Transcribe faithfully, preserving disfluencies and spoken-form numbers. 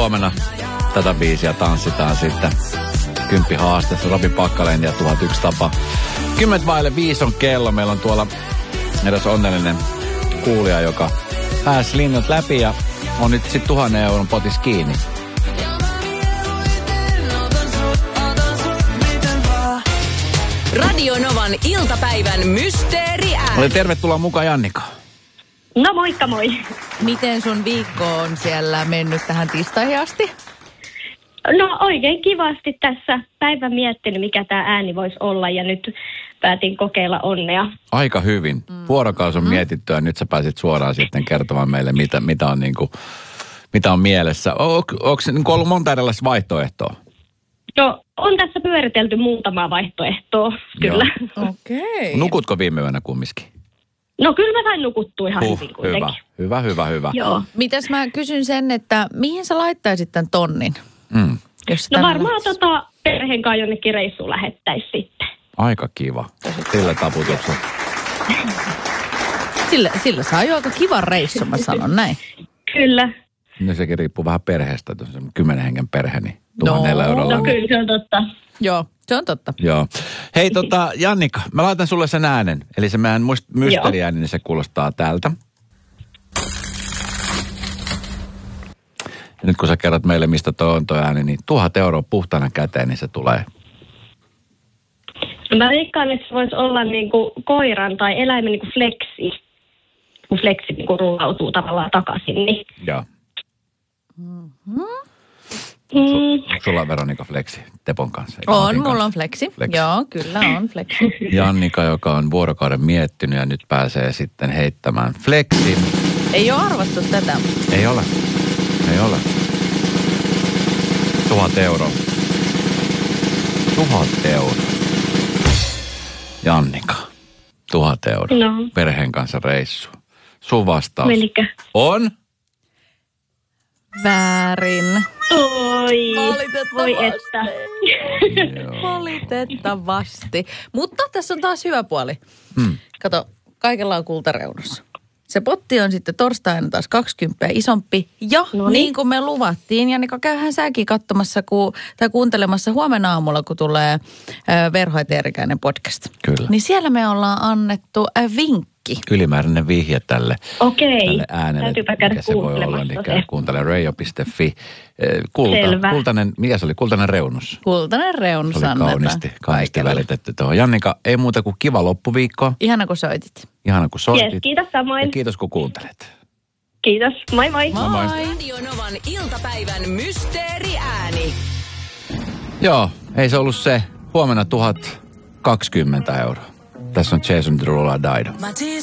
huomenna tätä biisiä tanssitaan sitten. Kymppi haasteessa, Robin Packalen ja tuhat yksi tapa. Kymmet vaille viisi on kello. Meillä on tuolla edes onnellinen kuulija, joka pääsi linnat läpi ja on nyt sitten tuhannen euron potis kiinni. Radio Novan iltapäivän mysteeriääni. Ole tervetuloa mukaan, Jannika. No moikka moi. Miten sun viikko on siellä mennyt tähän tiistaihin asti? No oikein kivasti tässä päivän miettinyt, mikä tämä ääni voisi olla ja nyt päätin kokeilla onnea. Aika hyvin. Mm. Vuorokausi on mm. mietitty ja nyt sä pääsit suoraan sitten kertomaan meille, mitä, mitä, on, niin kuin, mitä on mielessä. On, onko niin ollut monta erilaista vaihtoehtoa? No on tässä pyöritelty muutamaa vaihtoehtoa, kyllä. Okei. Okay. Nukutko viime yönä kumminkin? No kyllä mä sain nukuttua ihan huh, hyvin kuitenkin. Hyvä, hyvä, hyvä, hyvä. Joo. Mitäs mä kysyn sen, että mihin sä laittaisit tämän tonnin? Mm. No varmaan tota perheen kanssa jonnekin reissuun lähettäisiin sitten. Aika kiva. Sillä taputuksella. Sillä, sillä saa jo aika kivan reissu, mä sanon näin. Kyllä. No sekin riippuu vähän perheestä, että on kymmenen hengen perhe, niin tuhannella no. eurolla. No kyllä, se on totta. Joo, se on totta. Joo. Hei tota, Jannika, mä laitan sulle sen äänen. Eli se meidän mysteeriääni, niin se kuulostaa tältä. Ja nyt kun sä kerrot meille, mistä toi on toi ääni, niin tuhat euroa puhtana käteen, niin se tulee. No mä veikkaan, että se voisi olla niinku koiran tai eläimen niinku fleksi. Kun fleksi niinku rullautuu tavallaan takaisin, niin. Joo. Mm-hmm. Mm. Sulla on Veronika fleksi Tepon kanssa. On, mulla kanssa on fleksi. fleksi. Joo, kyllä on fleksi. Jannika, joka on vuorokauden miettinyt ja nyt pääsee sitten heittämään fleksin. Ei ole arvattu tätä. Ei ole. Ei ole. Tuhat euroa. Tuhat euroa. Jannika. Tuhat euroa. No. Perheen kanssa reissu. Sun vastaus. Menikö? On? Väärin. Oi. Valitettavasti. Voi että. Valitettavasti. Mutta tässä on taas hyvä puoli. Hmm. Kato, kaikella on kultareunus. Se potti on sitten torstaina taas kaksikymmentä isompi. Ja Noniin. niin kuin me luvattiin, Jannika, käyhän säkin katsomassa ku, tai kuuntelemassa huomenna aamulla, kun tulee äh, Verho ja Teerikäinen podcast. Kyllä. Niin siellä me ollaan annettu äh, vinkki. Ylimääräinen vihje tälle, Okei. tälle äänelle. Täytyypä käydä se voi olla, niin käy kuuntele radio piste fi. Kulta, Selvä. Kultainen, mikä se oli? Kultainen reunus. Kultainen reunus se oli annetaan. kauniisti, kauniisti välitetty tuohon. Jannika, ei muuta kuin kiva loppuviikko. Ihana kun soitit. Ihana kun soitit. Yes, kiitos samoin. Ja kiitos kun kuuntelet. Kiitos, moi moi. Moi. moi. Radio Novan iltapäivän mysteeriääni. Joo, ei se ollut se. Huomenna tuhat kaksikymmentä euroa. Tässä on Jason Derulo Dido.